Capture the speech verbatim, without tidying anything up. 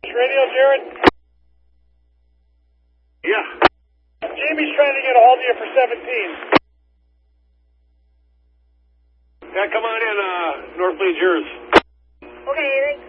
Radio, Jared? Yeah. Jamie's trying to get a hold of you for seventeen. Yeah, come on in, uh, North Lee's yours. Okay, thanks.